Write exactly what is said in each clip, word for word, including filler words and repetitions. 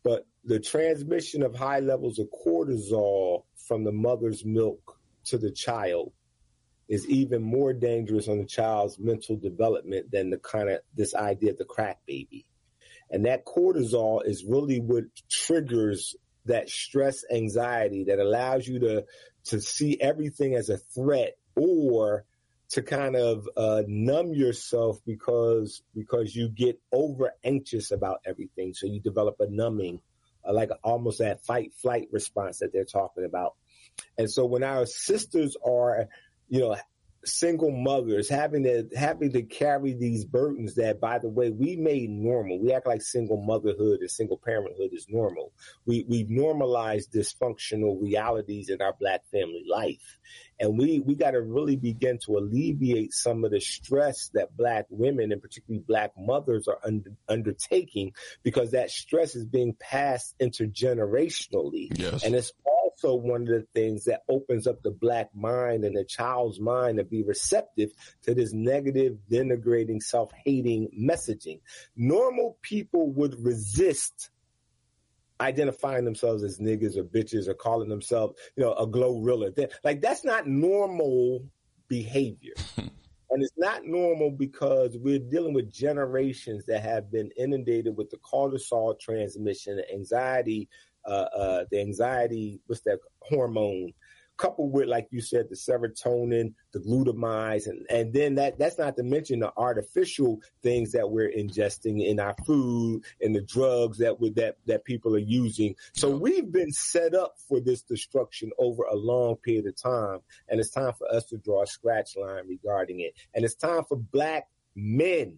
But the transmission of high levels of cortisol from the mother's milk to the child is even more dangerous on the child's mental development than the kind of this idea of the crack baby. And that cortisol is really what triggers that stress anxiety that allows you to, to see everything as a threat, or to kind of uh, numb yourself because, because you get over anxious about everything. So you develop a numbing, uh, like almost that fight flight response that they're talking about. And so when our sisters are, you know, single mothers having to having to carry these burdens that, by the way, we made normal. We act like single motherhood and single parenthood is normal. We we've normalized dysfunctional realities in our Black family life, and we we got to really begin to alleviate some of the stress that Black women and particularly Black mothers are under, undertaking, because that stress is being passed intergenerationally. Yes. And it's also one of the things that opens up the Black mind and the child's mind to be receptive to this negative, denigrating, self-hating messaging. Normal people would resist identifying themselves as niggas or bitches or calling themselves, you know, a Glorilla. Like, that's not normal behavior. And it's not normal because we're dealing with generations that have been inundated with the cortisol transmission, the anxiety, uh, uh, the anxiety, what's that hormone, coupled with, like you said, the serotonin, the glutamides, and, and then that that's not to mention the artificial things that we're ingesting in our food and the drugs that we, that that people are using. So we've been set up for this destruction over a long period of time, and it's time for us to draw a scratch line regarding it. And it's time for Black men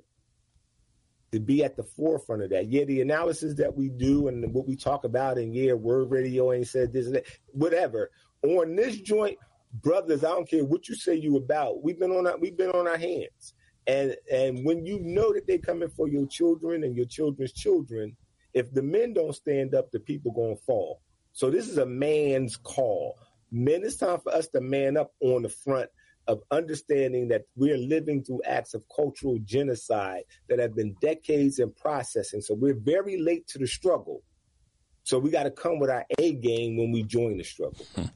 to be at the forefront of that. Yeah, the analysis that we do and what we talk about, and yeah, Word Radio ain't said this and that, whatever. On this joint, brothers, I don't care what you say you about. We've been on our, we've been on our hands, and and when you know that they're coming for your children and your children's children, if the men don't stand up, the people gonna fall. So this is a man's call. Men, it's time for us to man up on the front of understanding that we're living through acts of cultural genocide that have been decades in processing. So we're very late to the struggle. So we got to come with our A game when we join the struggle. Hmm.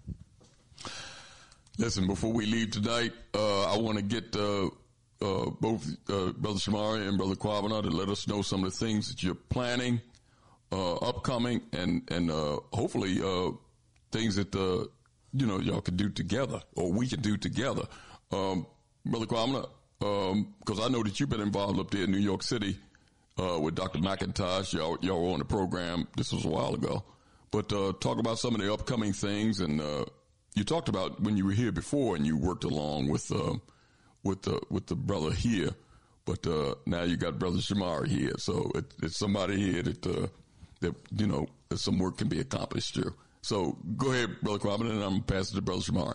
Listen, before we leave tonight, uh, I want to get uh, uh, both uh, Brother Shamari and Brother Kwabena to let us know some of the things that you're planning, uh, upcoming, and and uh, hopefully uh, things that uh, you know y'all can do together, or we can do together. Um, Brother Kwabena, because um, I know that you've been involved up there in New York City uh, with Doctor McIntosh. Y'all, y'all were on the program. This was a while ago. But uh, talk about some of the upcoming things, and uh, you talked about when you were here before, and you worked along with uh, with the with the brother here. But uh, now you got Brother Shamari here, so it, it's somebody here that uh, that you know that some work can be accomplished through. So go ahead, Brother Kwabena, and I'm gonna pass it to Brother Shamari.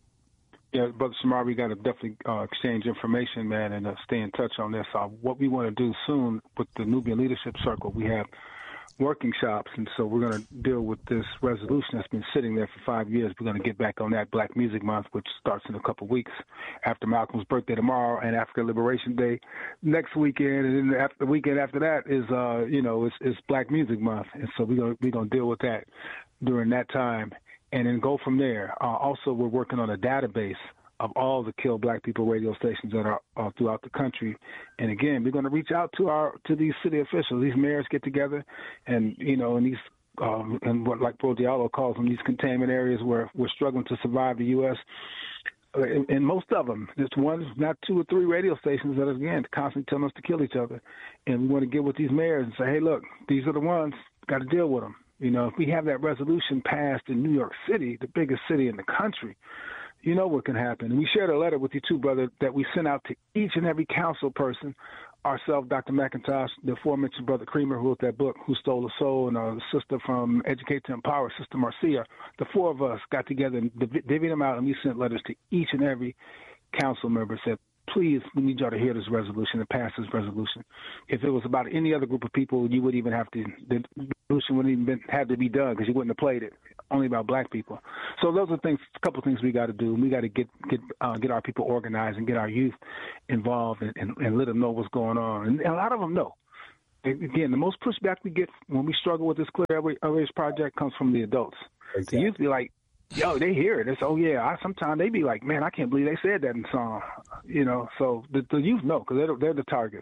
Yeah, Brother Shamari, we got to definitely uh, exchange information, man, and uh, stay in touch on this. Uh, what we want to do soon with the Nubian Leadership Circle, we have working shops, and so we're going to deal with this resolution that's been sitting there for five years. We're going to get back on that Black Music Month, which starts in a couple of weeks after Malcolm's birthday tomorrow and African Liberation Day next weekend, and then after, the weekend after that is, uh, you know, it's, it's Black Music Month, and so we're going we're going to deal with that during that time, and then go from there. Uh, also, we're working on a database of all the Kill Black People radio stations that are uh, throughout the country. And again, we're going to reach out to our to these city officials. These mayors get together, and you know, in these um, and what like Bro Diallo calls them, these containment areas where we're struggling to survive the U S. And most of them, there's one, not two or three radio stations that are, again, constantly telling us to kill each other. And we want to get with these mayors and say, hey, look, these are the ones, got to deal with them. You know, if we have that resolution passed in New York City, the biggest city in the country, you know what can happen. And we shared a letter with you, too, brother, that we sent out to each and every council person, ourselves, Doctor McIntosh, the aforementioned Brother Creamer, who wrote that book, Who Stole the Soul, and our sister from Educate to Empower, Sister Marcia. The four of us got together and divvied them out, and we sent letters to each and every council member, said, please, we need y'all to hear this resolution and pass this resolution. If it was about any other group of people, you wouldn't even have to, the resolution wouldn't even been, have to be done because you wouldn't have played it. Only about black people. So those are things, a couple of things we got to do. We got to get get uh, get our people organized and get our youth involved and, and, and let them know what's going on. And, and a lot of them know. again, the most pushback we get when we struggle with this Clear Airways project comes from the adults. Exactly. They used to be like, yo, they hear it. It's, oh, yeah. I, sometimes they be like, man, I can't believe they said that in the song. You know, so the, the youth know because they're, they're the targets.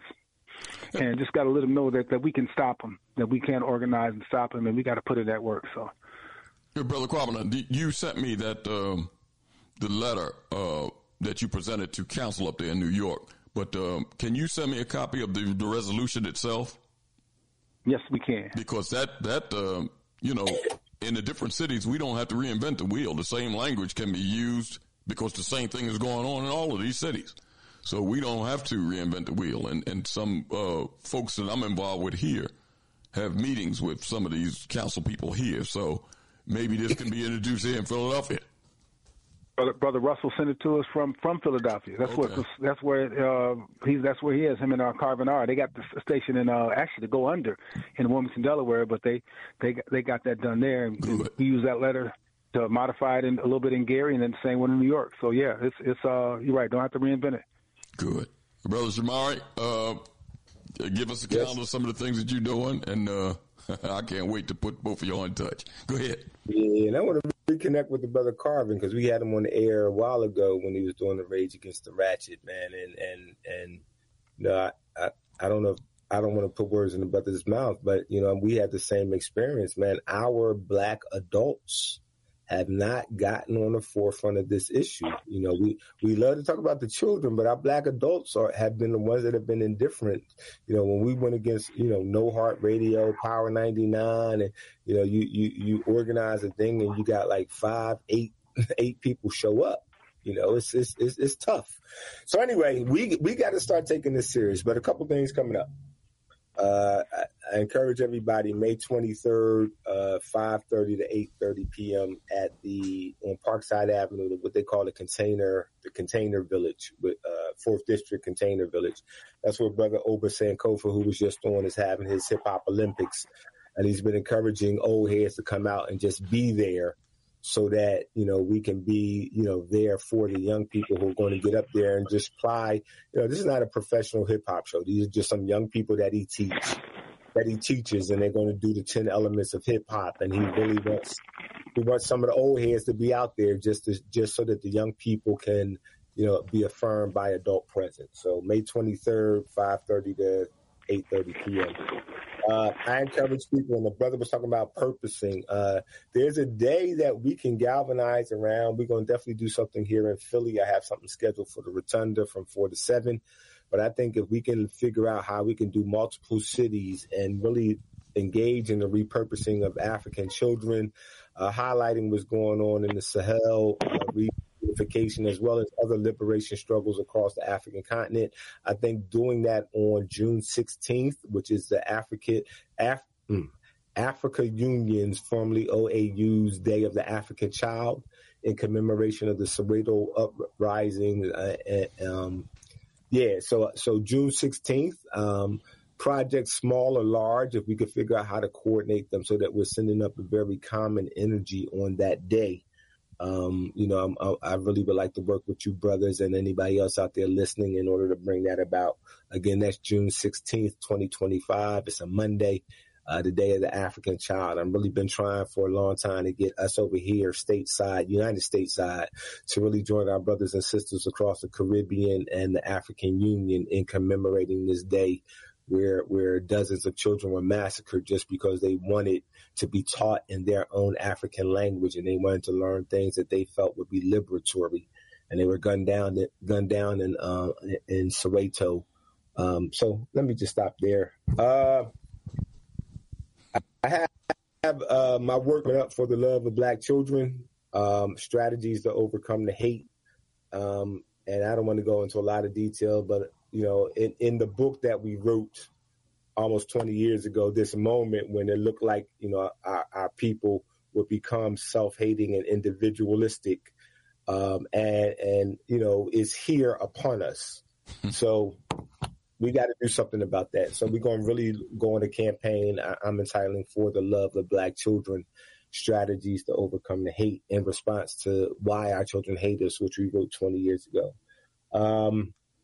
And just got to let them know that, that we can stop them, that we can organize and stop them, and we got to put it at work. So, hey, Brother Quabana, you sent me that um, the letter uh, that you presented to council up there in New York. But um, can you send me a copy of the, the resolution itself? Yes, we can. Because that, that um, you know, in the different cities, we don't have to reinvent the wheel. The same language can be used because the same thing is going on in all of these cities. So we don't have to reinvent the wheel. And, and some uh, folks that I'm involved with here have meetings with some of these council people here. So maybe this can be introduced here in Philadelphia. Brother, Brother Russell sent it to us from, from Philadelphia. That's okay. what that's where uh, he's that's where he is. Him and uh, Carvin R. They got the station in uh, actually to go under in Wilmington, Delaware, but they they they got that done there. And Good. we use that letter to modify it in, a little bit in Gary, and then the same one in New York. So yeah, it's it's uh you're right. Don't have to reinvent it. Good, Brother Shamari. Uh, give us a count yes. of some of the things that you're doing, and uh, I can't wait to put both of y'all in touch. Go ahead. Yeah, and I want to reconnect with the brother Carvin because we had him on the air a while ago when he was doing the Rage Against the Ratchet, man. And and and you know, I, I I don't know if, I don't want to put words in the brother's mouth, but you know, we had the same experience, man. Our black adults have not gotten on the forefront of this issue. You know, we, we love to talk about the children, but our black adults are have been the ones that have been indifferent. You know, when we went against, you know, No Heart Radio, Power ninety-nine, and, you know, you, you, you organize a thing and you got like five, eight, eight people show up. You know, it's, it's, it's, it's tough. So anyway, we, we got to start taking this serious, but a couple things coming up. Uh, I, I encourage everybody May twenty-third, uh, five thirty to eight thirty p.m. at the on Parkside Avenue, what they call the container, the container village, with uh, fourth District Container Village. That's where Brother Oba Sankofa, who was just on, is having his hip hop Olympics, and he's been encouraging old heads to come out and just be there, so that, you know, we can be, you know, there for the young people who are going to get up there and just apply. You know, this is not a professional hip hop show. These are just some young people that he teach, that he teaches, and they're going to do the ten elements of hip hop. And he really wants, he wants some of the old heads to be out there just to, just so that the young people can, you know, be affirmed by adult presence. So May twenty-third, five thirty to eight thirty p.m. Uh, I encourage people, and the brother was talking about purposing. Uh, there's a day that we can galvanize around. We're going to definitely do something here in Philly. I have something scheduled for the Rotunda from four to seven. But I think if we can figure out how we can do multiple cities and really engage in the repurposing of African children, uh, highlighting what's going on in the Sahel uh, region, as well as other liberation struggles across the African continent. I think doing that on June sixteenth, which is the African Af- Africa Union's, formerly O A U's Day of the African Child, in commemoration of the Soweto uprising. Uh, um, yeah, so so June sixteenth. Um, projects small or large, if we could figure out how to coordinate them so that we're sending up a very common energy on that day. Um, you know, I'm, I really would like to work with you brothers and anybody else out there listening in order to bring that about. Again, that's June sixteenth, twenty twenty-five. It's a Monday, uh, the Day of the African Child. I've really been trying for a long time to get us over here stateside, United States side, to really join our brothers and sisters across the Caribbean and the African Union in commemorating this day, where where dozens of children were massacred just because they wanted to be taught in their own African language, and they wanted to learn things that they felt would be liberatory, and they were gunned down gunned down in uh, in Soweto. Um, so let me just stop there. Uh, I have, have uh, my work up for the love of Black children, um, strategies to overcome the hate, um, and I don't want to go into a lot of detail, but you know, in, in the book that we wrote almost twenty years ago, this moment when it looked like, you know, our, our people would become self-hating and individualistic, um, and, and, you know, is here upon us. So we got to do something about that. So we're going to really go on a campaign. I, I'm entitling For the Love of Black Children, Strategies to Overcome the Hate, in response to Why Our Children Hate Us, which we wrote twenty years ago. Um,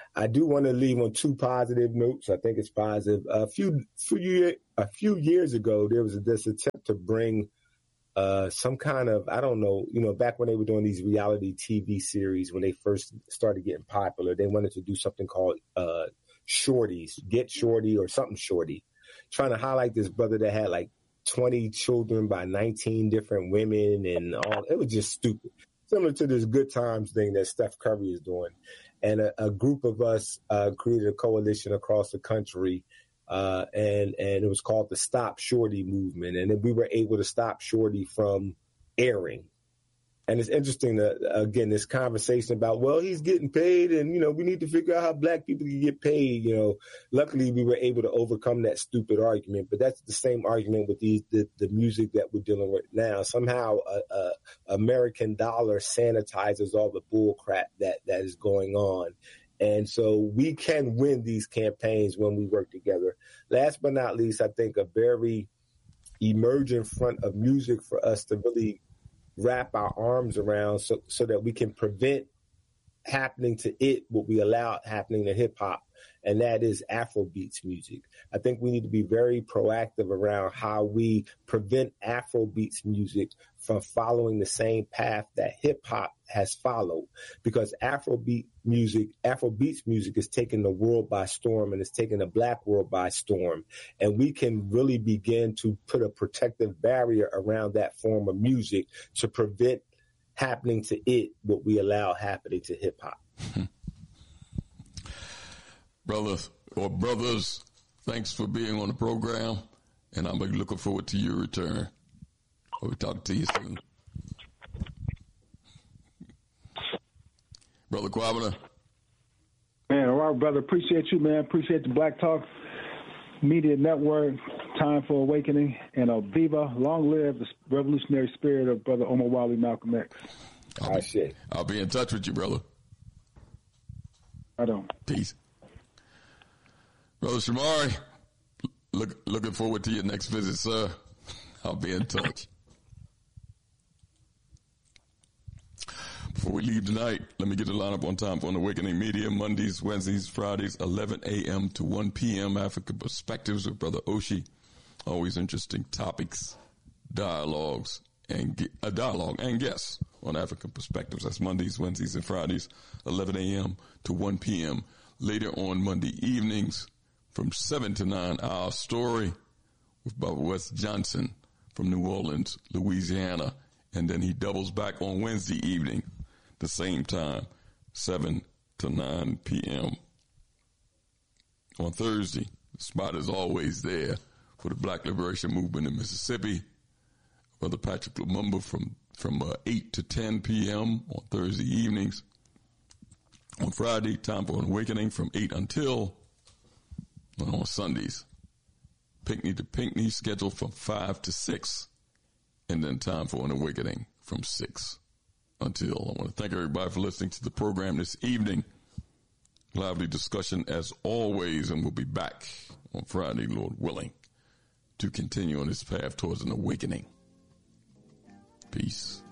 I do want to leave on two positive notes. I think it's positive. A few, few a few years ago, there was this attempt to bring uh, some kind of, I don't know, you know, back when they were doing these reality T V series, when they first started getting popular, they wanted to do something called uh, Shorties, Get Shorty or something Shorty, trying to highlight this brother that had like twenty children by nineteen different women and all. It was just stupid. Similar to this Good Times thing that Steph Curry is doing. And a, a group of us uh, created a coalition across the country, uh, and, and it was called the Stop Shorty Movement. And then we were able to stop Shorty from airing. And it's interesting that, again, this conversation about, well, he's getting paid and, you know, we need to figure out how black people can get paid. You know, luckily we were able to overcome that stupid argument. But that's the same argument with these, the, the music that we're dealing with now. Somehow a, a American dollar sanitizes all the bull crap that, that is going on. And so we can win these campaigns when we work together. Last but not least, I think a very emerging front of music for us to really wrap our arms around so, so that we can prevent happening to it what we allow happening to hip hop, and that is Afrobeats music. I think we need to be very proactive around how we prevent Afrobeats music from following the same path that hip hop has followed, because Afrobeat music, Afrobeats music is taking the world by storm, and it's taking the black world by storm. And we can really begin to put a protective barrier around that form of music to prevent happening to it what we allow happening to hip hop. Brothers or brothers, thanks for being on the program, and I'm looking forward to your return. We'll talk to you soon. Brother Kwabena. Man, all right, brother. Appreciate you, man. Appreciate the Black Talk Media Network. Time for Awakening. And uh, Viva, long live the revolutionary spirit of Brother Omar Wally, Malcolm X. I'll be, shit. I'll be in touch with you, brother. I don't. Peace. Brother Shamari, look, looking forward to your next visit, sir. I'll be in touch. Before we leave tonight, let me get the lineup on time for an Awakening Media, Mondays, Wednesdays, Fridays, eleven a.m. to one p.m. African Perspectives with Brother Oshi. Always interesting topics, dialogues, and a uh, dialogue and guests on African Perspectives. That's Mondays, Wednesdays, and Fridays, eleven a.m. to one p.m. Later on Monday evenings from seven to nine, Our Story with Brother Wes Johnson from New Orleans, Louisiana. And then he doubles back on Wednesday evening, the same time, seven to nine p.m. On Thursday, the spot is always there for the Black Liberation Movement in Mississippi. Brother Patrick Lumumba from, from uh, eight to ten p.m. on Thursday evenings. On Friday, Time for an Awakening from eight until on Sundays. Pinckney to Pinckney scheduled from five to six. And then Time for an Awakening from six until. I want to thank everybody for listening to the program this evening. Lively discussion as always, and we'll be back on Friday, Lord willing, to continue on this path towards an awakening. Peace.